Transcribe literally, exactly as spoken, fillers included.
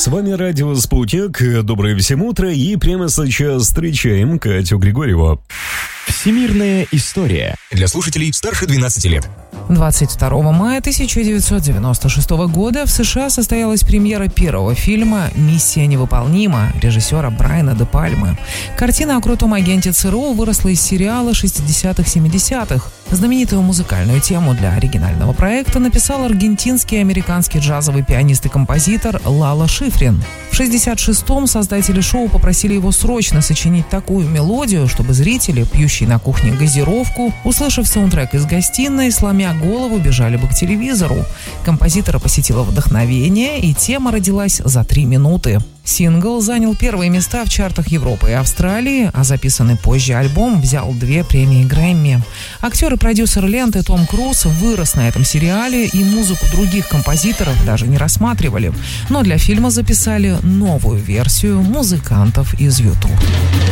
С вами радио «Спутник». Доброе всем утро. И прямо сейчас встречаем Катю Григорьеву. Всемирная история для слушателей старше двенадцати лет. двадцать второго мая тысяча девятьсот девяносто шестого года в США состоялась премьера первого фильма «Миссия невыполнима» режиссера Брайана де Пальмы. Картина о крутом агенте ЦРУ выросла из сериала шестидесятых-семидесятых. Знаменитую музыкальную тему для оригинального проекта написал аргентинский и американский джазовый пианист и композитор Лало Шифрин. В шестьдесят шестом создатели шоу попросили его срочно сочинить такую мелодию, чтобы зрители, пьющие на кухне газировку, услышав саундтрек из гостиной, сломя голову, бежали бы к телевизору. Композитора посетило вдохновение, и тема родилась за три минуты. Сингл занял первые места в чартах Европы и Австралии, а записанный позже альбом взял две премии Грэмми. Актер и продюсер ленты Том Круз вырос на этом сериале, и музыку других композиторов даже не рассматривали. Но для фильма записали новую версию музыкантов из ютуб.